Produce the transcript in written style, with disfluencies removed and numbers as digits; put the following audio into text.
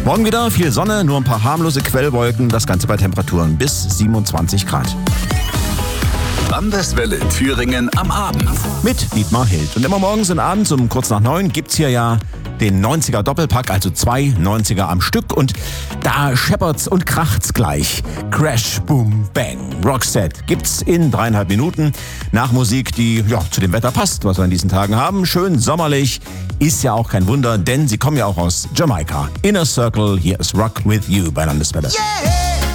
Morgen wieder viel Sonne, nur ein paar harmlose Quellwolken, das Ganze bei Temperaturen bis 27 Grad. Landeswelle Thüringen am Abend. Mit Dietmar Hild. Und immer morgens und abends um kurz nach 9 gibt's hier ja den 90er Doppelpack, also 2 90er am Stück. Und da scheppert's und kracht's gleich. Crash, Boom, Bang. Roxette gibt's in 3,5 Minuten. Nach Musik, die zu dem Wetter passt, was wir in diesen Tagen haben. Schön sommerlich. Ist ja auch kein Wunder, denn sie kommen ja auch aus Jamaika. Inner Circle, hier ist Rock With You bei Landeswelle. Yeah!